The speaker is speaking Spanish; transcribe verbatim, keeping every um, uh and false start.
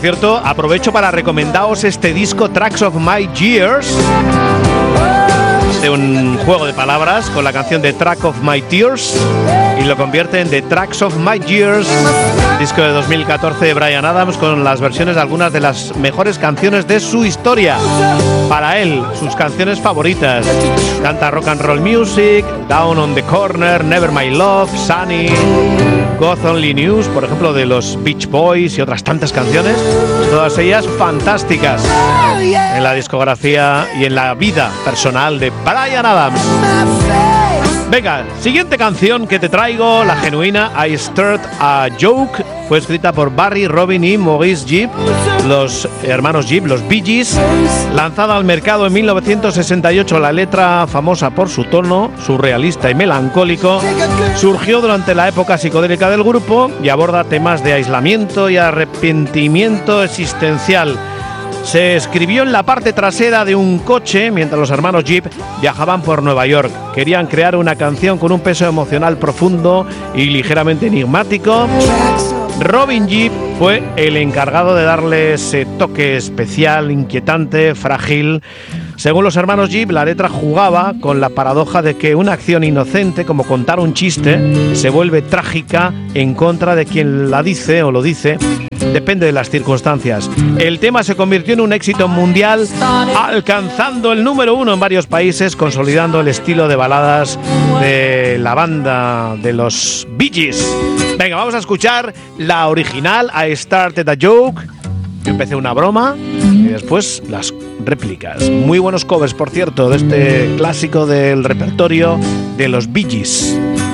cierto, aprovecho para recomendaros este disco Tracks of My Years, de un juego de palabras con la canción de Track of My Tears y lo convierte en The Tracks of My Years, disco de dos mil catorce de Bryan Adams, con las versiones de algunas de las mejores canciones de su historia. Para él, sus canciones favoritas: canta rock and roll music, Down on the Corner, Never My Love, Sunny, God Only News, por ejemplo, de los Beach Boys, y otras tantas canciones, todas ellas fantásticas en la discografía y en la vida personal de Bryan Adams. Venga, siguiente canción que te traigo, la genuina I Started a Joke, fue escrita por Barry, Robin y Maurice Gibb, los hermanos Gibb, los Bee Gees, lanzada al mercado en mil novecientos sesenta y ocho. La letra, famosa por su tono surrealista y melancólico, surgió durante la época psicodélica del grupo y aborda temas de aislamiento y arrepentimiento existencial. Se escribió en la parte trasera de un coche mientras los hermanos Gibb viajaban por Nueva York. Querían crear una canción con un peso emocional profundo y ligeramente enigmático. Robin Gibb fue el encargado de darle ese toque especial, inquietante, frágil. Según los hermanos Gibb, la letra jugaba con la paradoja de que una acción inocente, como contar un chiste, se vuelve trágica en contra de quien la dice o lo dice. Depende de las circunstancias. El tema se convirtió en un éxito mundial, alcanzando el número uno en varios países, consolidando el estilo de baladas de la banda de los Bee Gees. Venga, vamos a escuchar la original, I Started a Joke. Yo empecé una broma y después las réplicas. Muy buenos covers, por cierto, de este clásico del repertorio de los Bee Gees.